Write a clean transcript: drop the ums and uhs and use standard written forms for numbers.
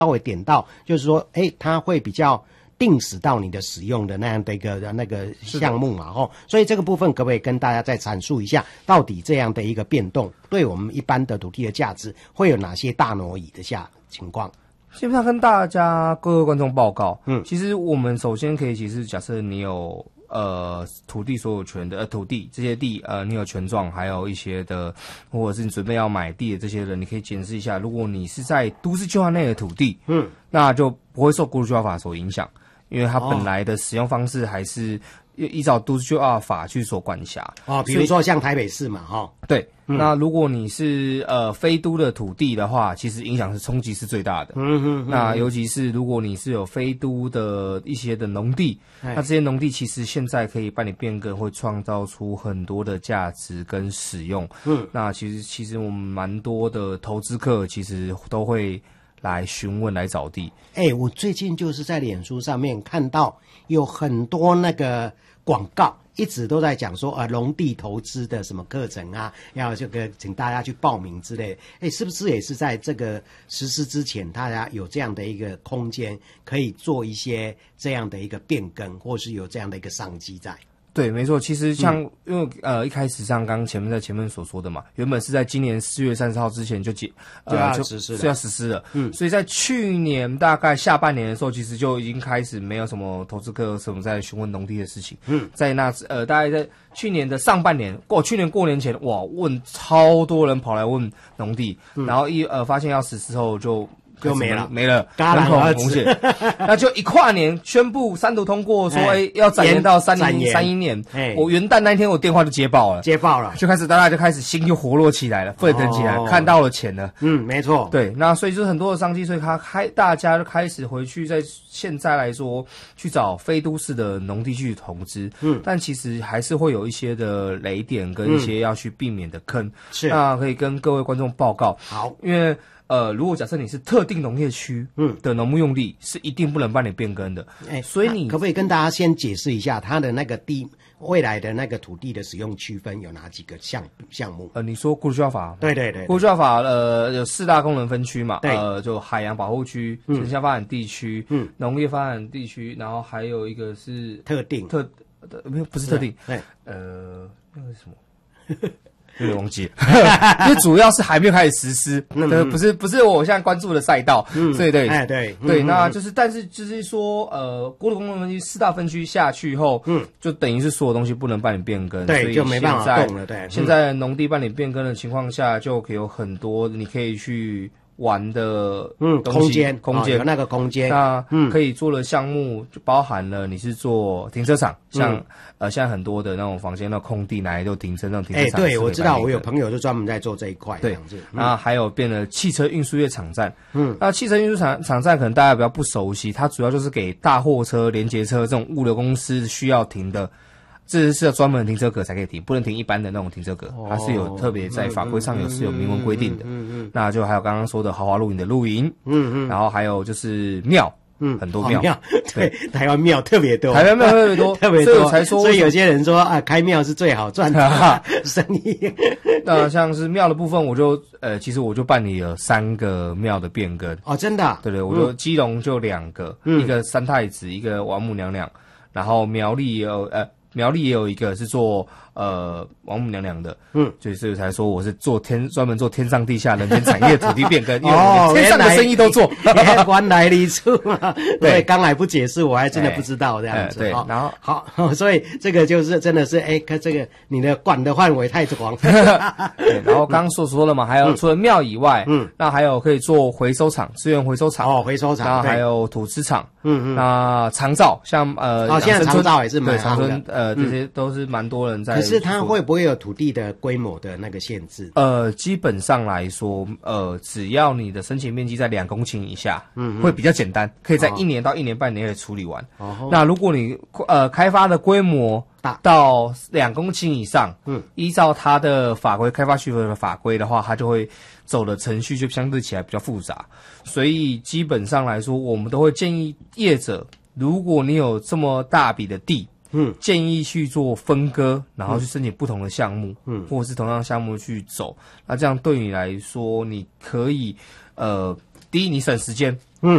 稍微点到，就是说，它会比较定死到你的使用的那样的一个那个项目嘛，所以这个部分可不可以跟大家再阐述一下，到底这样的一个变动对我们一般的土地的价值会有哪些大挪移的情况？ 基本上跟大家各位观众报告，其实我们首先可以，其实假设你有土地所有权的土地这些地你有权状，还有一些的，或者是你准备要买地的这些人，你可以检视一下，如果你是在都市计划内的土地，那就不会受国土计划法所影响，因为它本来的使用方式还是依照都市计划法去所管辖。 比如说像台北市嘛， 对。那如果你是非都的土地的话，其实影响是冲击是最大的。那尤其是如果你是有非都的一些的农地，那这些农地其实现在可以办理变更，会创造出很多的价值跟使用。那其实我们蛮多的投资客其实都会来询问来找地。 我最近就是在脸书上面看到有很多那个广告，一直都在讲说农地投资的什么课程啊，要这个请大家去报名之类的。是不是也是在这个实施之前，大家有这样的一个空间，可以做一些这样的一个变更，或是有这样的一个商机在？ 对，没错。其实像因为一开始像刚前面所说的嘛，原本是在今年4月30号之前就要实施了。 所以在去年大概下半年的时候，其实就已经开始没有什么投资客什么在询问农地的事情。在那大概在去年的上半年，去年过年前，哇，问超多人跑来问农地，然后发现要实施后就没了，人口很红险。那就一跨年宣布3读通过，说要展延到3031年。我元旦那天我电话就接爆了，就开始大家就开始心就活络起来了，沸腾起来，看到了钱了。 没错。 对，那所以就是很多的商机，所以大家就开始回去，在现在来说去找非都市的农地去投资。但其实还是会有一些的雷点跟一些要去避免的坑。 是， 那可以跟各位观众报告。 好， 因为如果假设你是特定农业区的农牧用地，是一定不能办理变更的。所以你可不可以跟大家先解释一下它的那个未来的那个土地的使用区分有哪几个项目？ 你说国土计划法？ 对， 国土计划法有4大功能分区嘛？ 对， 就海洋保护区、城乡发展地区、农业发展地区，然后还有一个是不是特定，那个是什么？有点忘记了，因为主要是还没有开始实施，不是我现在关注的赛道，所以对，那就是，但是就是说，国土功能分区4大分区下去后，就等于是所有东西不能办理变更， 对，就没办法动了，对。 现在农地办理变更的情况下，就可以有很多你可以去玩的空间有那个空间， 那可以做的项目就包含了你是做停车场，像现在很多的那种房间的空地拿来就停车那种停车场。 对，我知道，我有朋友就专门在做这一块。 对，那还有变了汽车运输业场站。那汽车运输场站可能大家比较不熟悉，它主要就是给大货车、联结车这种物流公司需要停的。这是要专门的停车格才可以停，不能停一般的那种停车格，它是有特别在法规上有明文规定的。那就还有刚刚说的豪华露营的露营，然后还有就是庙，很多庙， 对，台湾庙特别多， 特别多，才说， 所以有些人说开庙是最好赚的生意。 那像是庙的部分，其实我就办理了3个庙的变更。 真的？ 对，我就基隆就2个，一个三太子，一个王母娘娘，然后苗栗也有一个是做王母娘娘的，所以才说我是专门做天上地下人间产业土地变更，因为天上的生意都做。 原来如此嘛，对，刚才不解释我还真的不知道这样子。 对，然后好，所以这个就是真的是这个你的管的范围太广。 对，然后刚刚说了嘛，还有除了庙以外，那还有可以做回收厂、资源回收厂， 回收厂， 然后还有土资厂，那长照，像现在长照也是蛮长春这些都是蛮多人在。 可是它会不会有土地的规模的那个限制？ 基本上来说，只要你的申请面积在2公顷以下，会比较简单，可以在1年到1年半内处理完。那如果你开发的规模到2公顷以上，依照它的法规开发许可的法规的话，它就会走的程序就相对起来比较复杂。所以基本上来说，我们都会建议业者，如果你有这么大笔的地，建议去做分割，然后去申请不同的项目，或者是同样的项目去走。那这样对你来说，你可以第一你省时间，